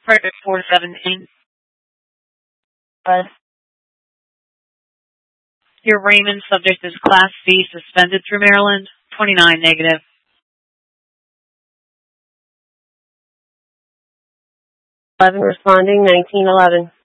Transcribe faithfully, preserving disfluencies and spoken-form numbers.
Frederick four seventeen. Bus. Your Raymond subject is Class C, suspended through Maryland. twenty-nine negative. eleven responding, nineteen eleven.